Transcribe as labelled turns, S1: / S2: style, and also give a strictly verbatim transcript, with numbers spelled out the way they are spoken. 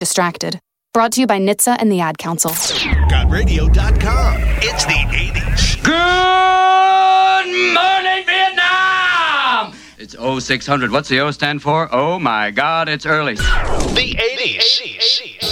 S1: Distracted. Brought to you by N H T S A and the Ad Council.
S2: got radio dot com. It's the eighties.
S3: Good morning, Vietnam! It's oh six hundred. What's the O stand for? Oh, my God, it's early.
S2: The eighties.